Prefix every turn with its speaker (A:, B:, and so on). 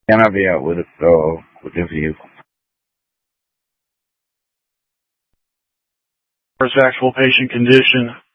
A: Can I be out with a vehicle?
B: First actual patient condition,